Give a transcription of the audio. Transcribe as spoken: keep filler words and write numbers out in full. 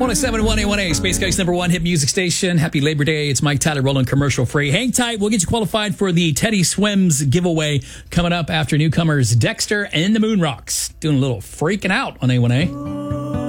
one oh seven point one A one A, Space Guy's number one hit music station. Happy Labor Day. It's Mike Tyler rolling commercial free. Hang tight. We'll get you qualified for the Teddy Swims giveaway coming up after newcomers Dexter and the Moon Rocks doing a little freaking out on A one A.